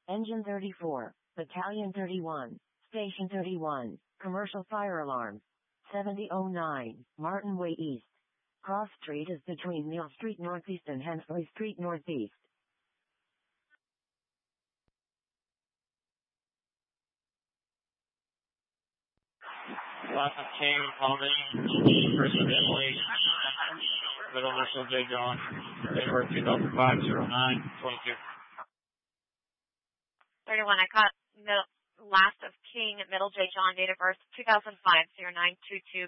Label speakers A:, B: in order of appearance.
A: Engine 34, Battalion 31, Station 31, Commercial Fire Alarm. 7009, Martin Way East. Cross Street is between Mill Street Northeast and Hensley Street Northeast.
B: King calling First of Italy, Middle Initial J. John, January 2005-09-22.
C: 31, I caught last of King, Middle J. John, date of birth 2005-09-22.